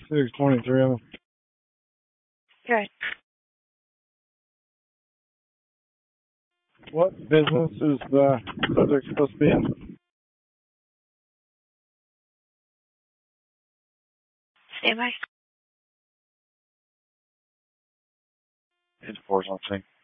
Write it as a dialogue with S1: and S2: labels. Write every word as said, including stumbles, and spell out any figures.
S1: six twenty-three of them.
S2: Good.
S1: What business is the subject supposed to be in?
S2: Stand by.
S3: It's fours on sync.